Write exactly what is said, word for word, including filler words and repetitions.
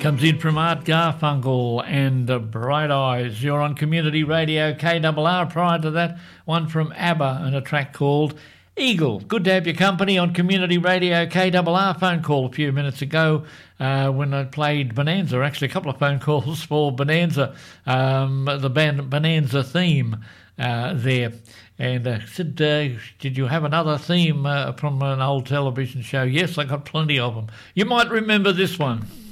Comes in from Art Garfunkel and uh, Bright Eyes. You're on Community Radio K R R. Prior to that, one from ABBA and a track called Eagle. Good to have your company on Community Radio K R R. Phone call a few minutes ago uh, when I played Bonanza. Actually, a couple of phone calls for Bonanza, um, the band Bonanza theme uh, there. And I uh, said, uh, did you have another theme uh, from an old television show? Yes, I got plenty of them. You might remember this one.